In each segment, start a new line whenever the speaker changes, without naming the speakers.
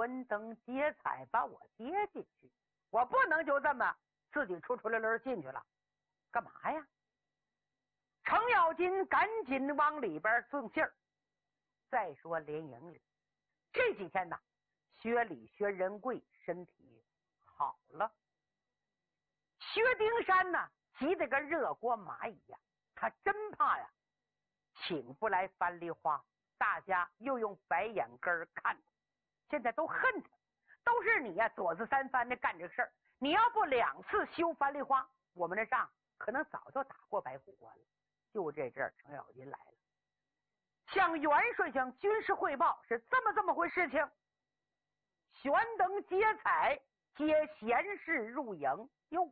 悬灯结彩把我接进去，我不能就这么自己出溜进去了，干嘛呀？程咬金赶紧往里边送信儿。再说连营里这几天呢，薛礼、薛仁贵身体好了，薛丁山呢急得跟热锅蚂蚁呀，他真怕呀请不来樊梨花，大家又用白眼根看他，现在都恨他，都是你呀左思三番的干这个事儿，你要不2次休樊梨花，我们的仗可能早就打过白虎关了。就这阵儿程咬金来了，向元帅向军师汇报是这么回事情，悬灯结彩接贤士入营。哟，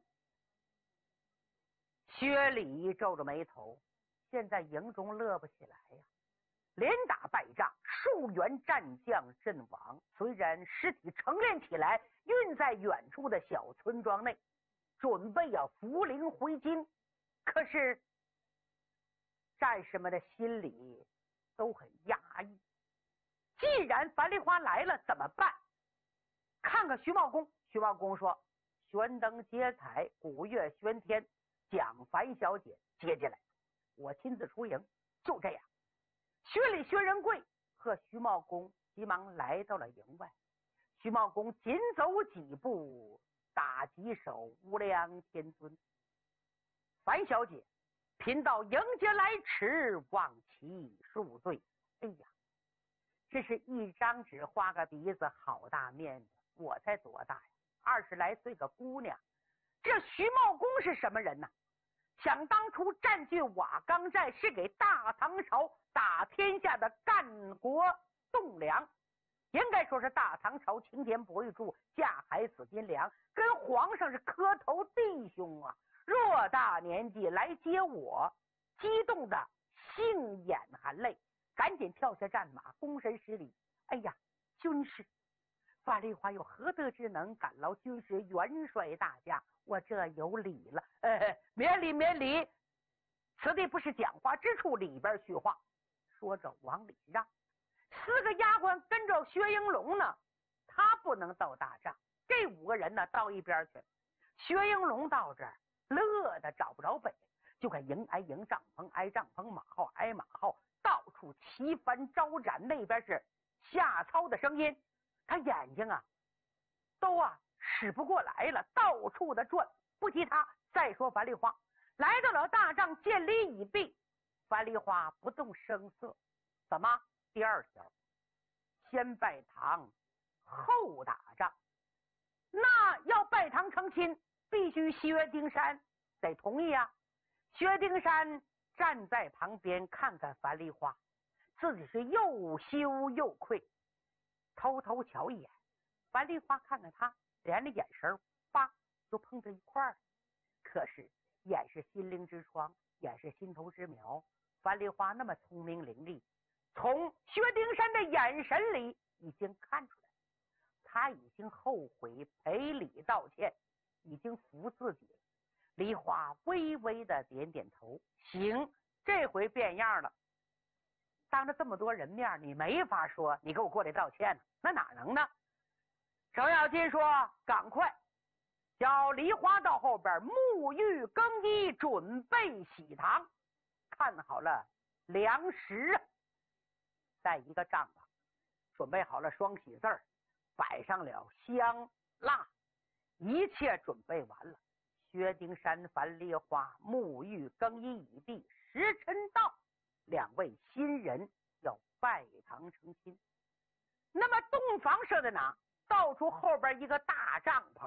薛礼皱着眉头，现在营中乐不起来呀，连打败仗，数员战将阵亡，虽然尸体成殓起来运在远处的小村庄内，准备要扶灵回京，可是战士们的心里都很压抑。既然樊梨花来了怎么办？看看徐茂公。徐茂公说，悬灯结彩，鼓乐喧天，将樊小姐接进来，我亲自出营。就这样，薛礼、薛仁贵和徐茂公急忙来到了营外。徐茂公紧走几步，打几手无量天尊。樊小姐贫道迎接来迟，望其恕罪。哎呀，这是一张纸画个鼻子，好大面子，我才多大呀，20来岁个姑娘。这徐茂公是什么人呢？想当初占据瓦岗寨，是给大唐朝打天下的干国栋梁，应该说是大唐朝青天博玉柱，架海紫金梁，跟皇上是磕头弟兄啊。偌大年纪来接我，激动的杏眼含泪，赶紧跳下战马，躬身施礼。哎呀，军师，樊梨花有何德之能，感劳军师元帅大驾，我这有礼了。免礼免礼，此地不是讲话之处，里边叙话。说着往里让，4个丫鬟跟着薛应龙呢，他不能到大帐，这5个人呢到一边去。薛应龙到这儿乐得找不着北，就看营挨营，帐篷挨帐篷，马号挨马号，到处旗帆招展，那边是下操的声音，他眼睛啊都使不过来了，到处的转。不提他，再说樊梨花来到了大帐，见礼已毕，樊梨花不动声色。怎么？第2条，先拜堂后打仗。那要拜堂成亲，必须薛丁山得同意啊。薛丁山站在旁边看看樊梨花，自己是又羞又愧，偷偷瞧一眼。樊梨花看看他，连着眼神叭就碰在一块儿。可是眼是心灵之窗，眼是心头之苗，樊梨花那么聪明伶俐，从薛丁山的眼神里已经看出来，他已经后悔赔礼道歉，已经服自己了。梨花微微的点点头，行，这回变样了。当着这么多人面，你没法说你给我过来道歉呢，那哪能呢？程咬金说，赶快叫梨花到后边沐浴更衣，准备洗堂，看好了粮食，在一个帐篷准备好了双喜字儿，摆上了香蜡，一切准备完了。薛丁山、樊梨花沐浴更衣已毕，时辰到，2位新人要拜堂成亲。那么洞房设在哪？到处后边一个大帐篷，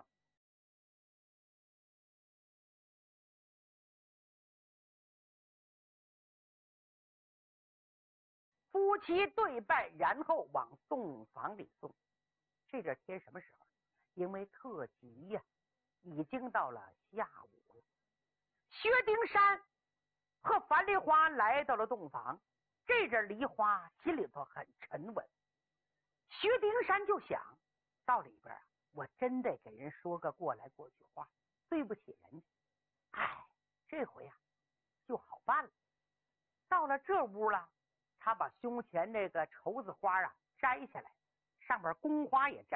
夫妻对拜，然后往洞房里送。这阵天什么时候？因为特急呀，已经到了下午了。薛丁山和樊梨花来到了洞房，这阵梨花心里头很沉稳。薛丁山就想到里边我真得给人说个过来过去话，对不起人家。这回就好办了。到了这屋了，他把胸前那个绸子花摘下来，上面宫花也摘